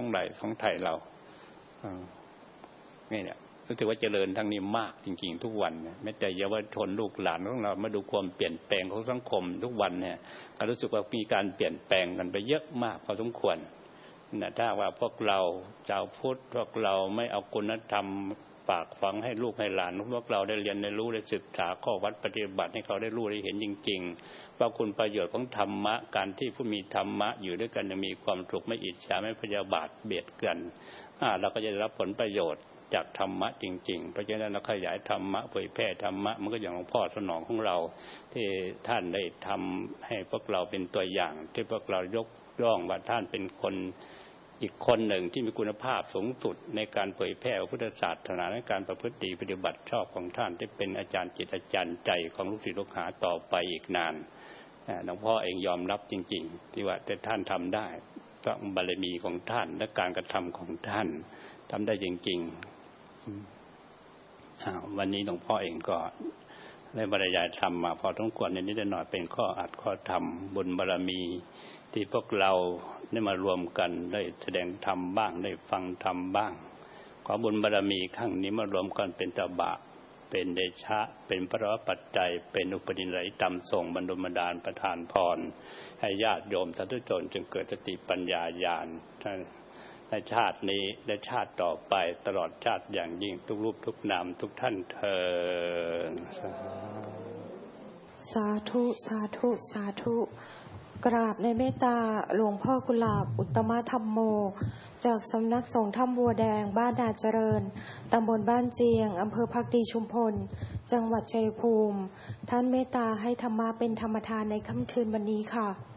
ของไทยเรานี่เนี่ยรู้สึกว่าเจริญทั้งนี้มากจริงๆทุกวันเนี่ยแม้แต่เยาวชนลูกหลานของเรามาดูความเปลี่ยนแปลงของสังคมทุกวันเนี่ยก็รู้สึกว่ามีการเปลี่ยนแปลงกันไปเยอะมากพอสมควรนะถ้าว่าพวกเราชาวพุทธพวกเราไม่เอาคุณธรรมฝากฝังให้ลูกให้หลานพวกเราได้เรียนได้รู้ได้ศึกษาข้อวัดปฏิบัติให้เขาได้รู้ได้เห็นจริงๆว่าคุณประโยชน์ของธรรมะการที่ผู้มีธรรมะอยู่ด้วยกันยังมีความสุขไม่อิจฉาไม่พยาบาทเบียดกันเราก็จะได้รับผลประโยชน์จากธรรมะจริงๆเพราะฉะนั้นเราขยายธรรมะเผยแพร่ธรรมะมันก็อย่างหลวงพ่อสนองของเราที่ท่านได้ทำให้พวกเราเป็นตัวอย่างที่พวกเรายกย่องว่าท่านเป็นคนอีกคนหนึ่งที่มีคุณภาพสูงสุดในการเผยแพร่พุทธศาสนาในการประพฤติปฏิบัติชอบของท่านที่เป็นอาจารย์จิตอาจารย์ใจของลูกศิษย์ลูกหาต่อไปอีกนานหลวงพ่อเองยอมรับจริงๆที่ว่าแต่ท่านทำได้ต้องบารมีของท่านและการกระทำของท่านทำได้จริงๆวันนี้หลวงพ่อเองก็ได้บรรยายธรรมมาพอสมควรนิดหน่อยเป็นข้ออัดข้อธรรมบุญบารมีที่พวกเราได้มารวมกันได้แสดงธรรมบ้างได้ฟังธรรมบ้างขอบุญบารมีครั้งนี้มารวมกันเป็นตบะเป็นเดชะเป็นพระปัจจัยเป็นอุปนิสัยธรรมส่งบรรดลบันดาลประทานพรให้ญาติโยมสาธุชนจึงเกิดสติปัญญาญาณในชาตินี้และชาติต่อไปตลอดชาติอย่างยิ่งทุกรูปทุกนามทุกท่านเทอญสาธุสาธุสาธุกราบในเมตตาหลวงพ่อกุหลาบอุตตมธรรมโมจากสำนักสงฆ์ถ้ำบัวแดงบ้านนาเจริญตำบลบ้านเจียงอำเภอภักดีชุมพลจังหวัดชัยภูมิท่านเมตตาให้ธรรมะเป็นธรรมทานในค่ำคืนวันนี้ค่ะ